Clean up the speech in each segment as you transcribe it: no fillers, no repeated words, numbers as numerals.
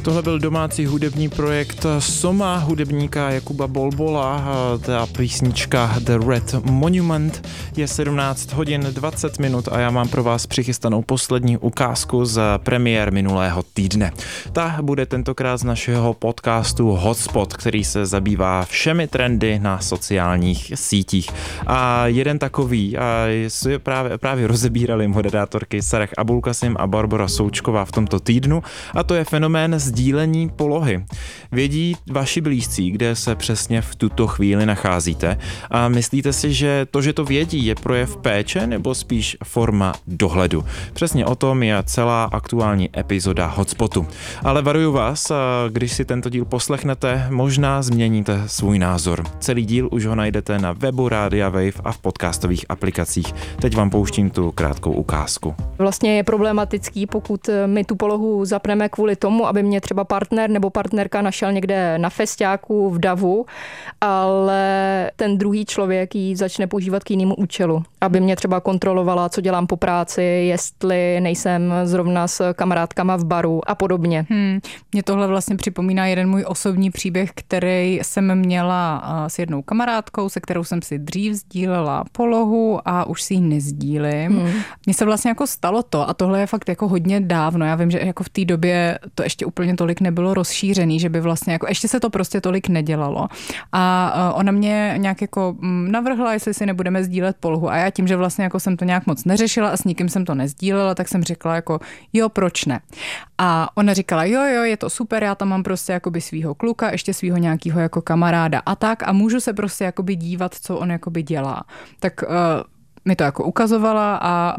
Tohle byl domácí hudební projekt Soma, hudebníka Jakuba Bolbola. Ta písnička The Red Monument. Je 17 hodin 20 minut a já mám pro vás přichystanou poslední ukázku z premiér minulého týdne. Ta bude tentokrát z našeho podcastu Hotspot, který se zabývá všemi trendy na sociálních sítích. A jeden takový právě rozebírali moderátorky Sarah Abulkasim a Barbora Součková v tomto týdnu, a to je fenomén sdílení polohy. Vědí vaši blízcí, kde se přesně v tuto chvíli nacházíte, a myslíte si, že to vědí, je projev péče nebo spíš forma dohledu? Přesně o tom je celá aktuální epizoda Hotspotu. Ale varuju vás, když si tento díl poslechnete, možná změníte svůj názor. Celý díl už ho najdete na webu Rádia Wave a v podcastových aplikacích. Teď vám pouštím tu krátkou ukázku. Vlastně je problematický, pokud my tu polohu zapneme kvůli tomu, aby mě třeba partner nebo partnerka našel někde na festiáku v davu, ale ten druhý člověk ji začne používat k jinému účelu. Aby mě třeba kontrolovala, co dělám po práci, jestli nejsem zrovna s kamarádkama v baru a podobně. Mně tohle vlastně připomíná jeden můj osobní příběh, který jsem měla s jednou kamarádkou, se kterou jsem si dřív sdílela polohu a už si ji nezdílím. Mně se vlastně jako stalo to, a tohle je fakt jako hodně dávno. Já vím, že jako v té době to ještě úplně tolik nebylo rozšířený, že by vlastně jako ještě se to prostě tolik nedělalo. A ona mě nějak jako navrhla, jestli si nebudeme sdílet polohu. A já tím, že vlastně jako jsem to nějak moc neřešila a s nikým jsem to nezdílela, tak jsem řekla jako jo, proč ne? A ona říkala jo, je to super, já tam mám prostě jakoby svýho kluka, ještě svýho nějakýho jako kamaráda a tak, a můžu se prostě jakoby dívat, co on jakoby dělá. Tak mi to jako ukazovala a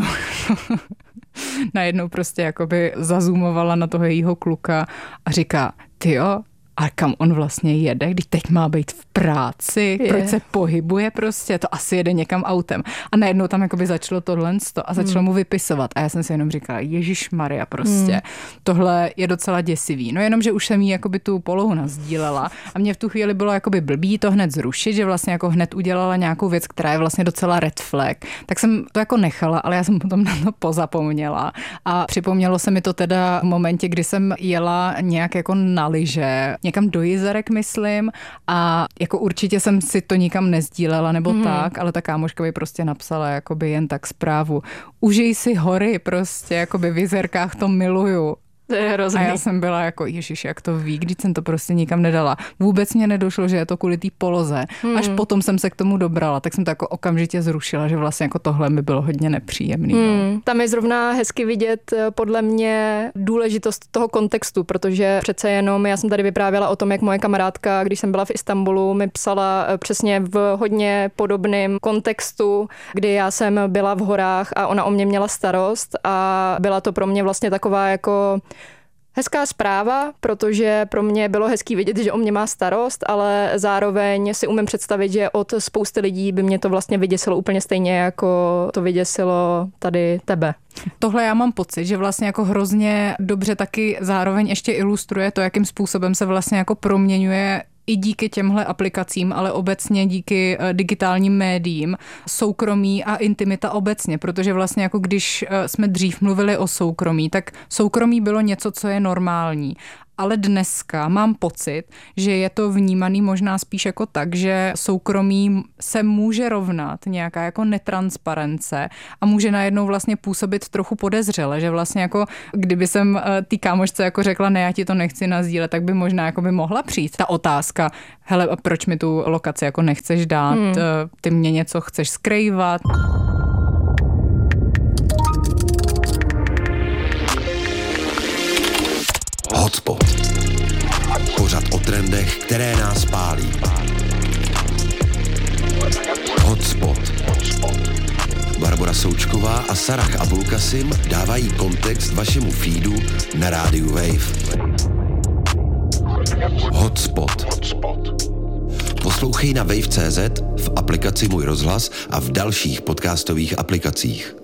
najednou prostě jakoby zazoomovala na toho jejího kluka a říká, tyjo, a kam on vlastně jede, když teď má být v práci, proč se pohybuje prostě, to asi jede někam autem. A najednou tam jakoby začalo tohle a začalo mu vypisovat. A já jsem si jenom říkala, ježišmarja prostě, tohle je docela děsivý. No jenom, že už jsem jí jakoby tu polohu nasdílela a mě v tu chvíli bylo jakoby blbý to hned zrušit, že vlastně jako hned udělala nějakou věc, která je vlastně docela red flag. Tak jsem to jako nechala, ale já jsem potom na to pozapomněla. A připomnělo se mi to teda v momentě, kdy jsem jela nějak jako na lyže, někam do Jizerek, myslím, a jako určitě jsem si to nikam nezdílela nebo tak, ale ta kámoška by prostě napsala jakoby jen tak zprávu. Užij si hory prostě, jakoby v Jizerkách to miluju. To je hrozný. A já jsem byla jako, ježiš, jak to ví, když jsem to prostě nikam nedala. Vůbec mě nedošlo, že je to kvůli té poloze. Až potom jsem se k tomu dobrala, tak jsem to jako okamžitě zrušila, že vlastně jako tohle mi bylo hodně nepříjemný. No. Tam je zrovna hezky vidět podle mě důležitost toho kontextu, protože přece jenom já jsem tady vyprávěla o tom, jak moje kamarádka, když jsem byla v Istanbulu, mi psala přesně v hodně podobném kontextu, kdy já jsem byla v horách a ona o mě měla starost a byla to pro mě vlastně taková jako hezká zpráva, protože pro mě bylo hezký vidět, že o mě má starost, ale zároveň si umím představit, že od spousty lidí by mě to vlastně vyděsilo úplně stejně, jako to vyděsilo tady tebe. Tohle já mám pocit, že vlastně jako hrozně dobře taky zároveň ještě ilustruje to, jakým způsobem se vlastně jako proměňuje i díky těmhle aplikacím, ale obecně díky digitálním médiím, soukromí a intimita obecně, protože vlastně jako když jsme dřív mluvili o soukromí, tak soukromí bylo něco, co je normální. Ale dneska mám pocit, že je to vnímaný možná spíš jako tak, že soukromí se může rovnat nějaká jako netransparence a může najednou vlastně působit trochu podezřele, že vlastně jako kdyby jsem té kámošce jako řekla, ne, já ti to nechci nazdílet, tak by možná jako by mohla přijít ta otázka, hele, a proč mi tu lokaci jako nechceš dát, ty mě něco chceš skrývat. Hotspot. Pořad o trendech, které nás pálí. Hotspot. Barbora Součková a Sarah Abulkasim dávají kontext vašemu feedu na rádiu Wave. Hotspot. Poslouchej na wave.cz, v aplikaci Můj rozhlas a v dalších podcastových aplikacích.